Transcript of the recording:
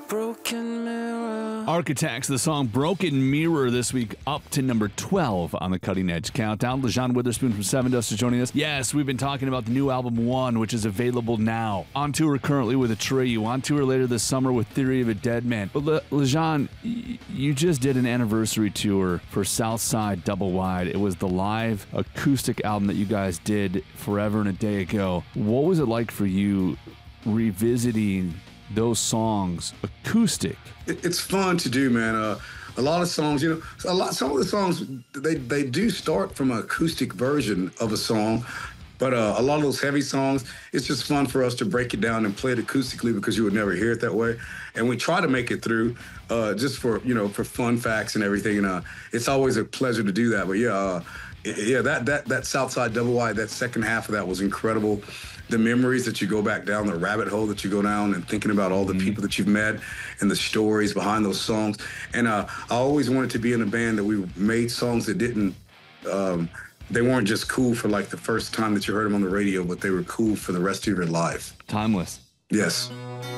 Broken mirror. Architects, the song Broken Mirror this week up to number 12 on the Cutting Edge Countdown. LeJean Witherspoon from Seven Dust is joining us. Yes, we've been talking about the new album One, which is available now. On tour currently with Atreyu, on tour later this summer with Theory of a Dead Man. But LeJean, you just did an anniversary tour for Southside Double Wide. It was the live acoustic album that you guys did forever and a day ago. What was it like for you revisiting those songs acoustic? It's fun to do, man. A lot of songs, some of the songs, they do start from an acoustic version of a song, but a lot of those heavy songs, it's just fun for us to break it down and play it acoustically because you would never hear it that way. And we try to make it through just for fun facts and everything. And it's always a pleasure to do that. But that Southside Double Wide, that second half of that was incredible. The memories that you go back down, the rabbit hole that you go down and thinking about all the people that you've met and the stories behind those songs. And I always wanted to be in a band that we made songs that didn't, they weren't just cool for like the first time that you heard them on the radio, but they were cool for the rest of your life. Timeless. Yes.